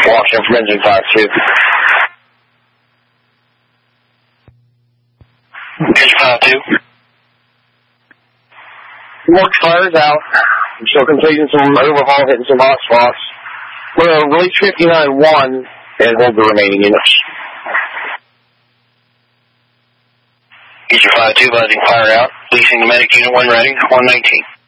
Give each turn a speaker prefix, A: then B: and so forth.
A: Watching from engine 5-2. Engine 5-2. Work fires out. I'm still completing some overhaul, hitting some hot spots. We're going to release 59-1 and hold the remaining units. Engine 5-2, buzzing fire out. Releasing the medic unit 1 ready, 119.